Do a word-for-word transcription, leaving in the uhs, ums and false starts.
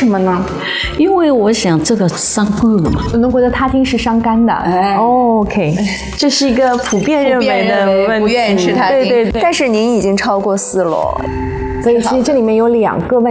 什么呢？ 因为我想这个伤骨嘛， 伦敦国的塔厅是伤肝的。 哎、 哦、OK， 这是一个普遍认为的问题， 不愿意吃塔厅。 对对对。 但是您已经超过四楼， 所以其实这里面有两个问